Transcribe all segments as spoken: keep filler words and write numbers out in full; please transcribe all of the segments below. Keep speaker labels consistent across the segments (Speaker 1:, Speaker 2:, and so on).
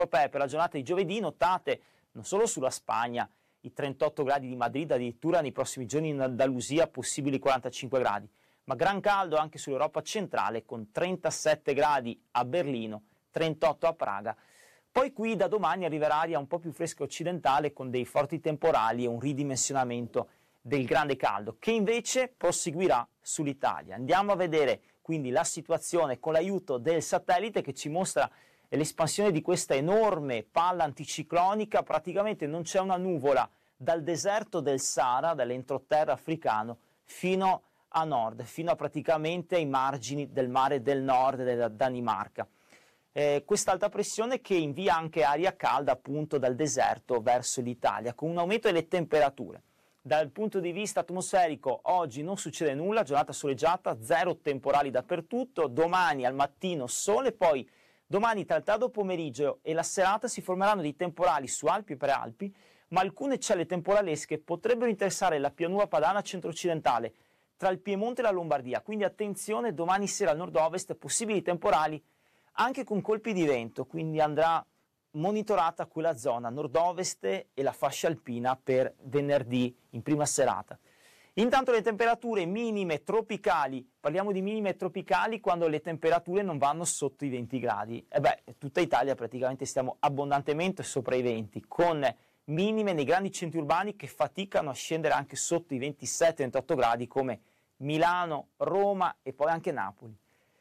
Speaker 1: europee per la giornata di giovedì, notate non solo sulla Spagna i trentotto gradi di Madrid, addirittura nei prossimi giorni in Andalusia possibili quarantacinque gradi, ma gran caldo anche sull'Europa centrale con trentasette gradi a Berlino, trentotto a Praga. Poi qui da domani arriverà aria un po' più fresca occidentale con dei forti temporali e un ridimensionamento del grande caldo che invece proseguirà sull'Italia. Andiamo a vedere quindi la situazione con l'aiuto del satellite che ci mostra l'espansione di questa enorme palla anticiclonica. Praticamente non c'è una nuvola dal deserto del Sahara, dall'entroterra africano, fino a nord, fino a praticamente ai margini del mare del nord della Danimarca. Eh, questa alta pressione che invia anche aria calda appunto dal deserto verso l'Italia, con un aumento delle temperature. Dal punto di vista atmosferico oggi non succede nulla, giornata soleggiata, zero temporali dappertutto, domani al mattino sole, poi domani tra il tardo pomeriggio e la serata si formeranno dei temporali su Alpi e prealpi, ma alcune celle temporalesche potrebbero interessare la pianura padana centro-occidentale, tra il Piemonte e la Lombardia, quindi attenzione, domani sera al nord-ovest possibili temporali anche con colpi di vento, quindi andrà monitorata quella zona nord-ovest e la fascia alpina per venerdì in prima serata. Intanto le temperature minime tropicali, parliamo di minime tropicali quando le temperature non vanno sotto i venti gradi. E beh, tutta Italia praticamente stiamo abbondantemente sopra i venti, con minime nei grandi centri urbani che faticano a scendere anche sotto i ventisette ventotto gradi come Milano, Roma e poi anche Napoli.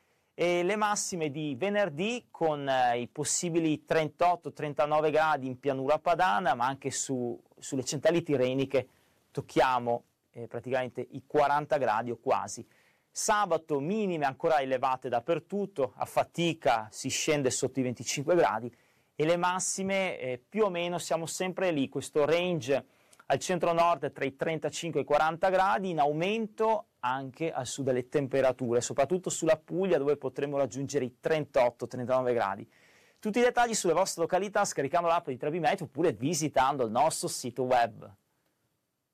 Speaker 1: E le massime di venerdì con eh, i possibili trentotto trentanove gradi in pianura padana, ma anche su, sulle centrali tirreniche tocchiamo eh, praticamente i quaranta gradi o quasi. Sabato minime ancora elevate dappertutto, a fatica si scende sotto i venticinque gradi e le massime eh, più o meno siamo sempre lì, questo range al centro-nord tra i trentacinque e i quaranta gradi, in aumento anche al sud delle temperature, soprattutto sulla Puglia dove potremo raggiungere i trentotto trentanove gradi. Tutti i dettagli sulle vostre località scaricando l'app di Trebimeteo oppure visitando il nostro sito web.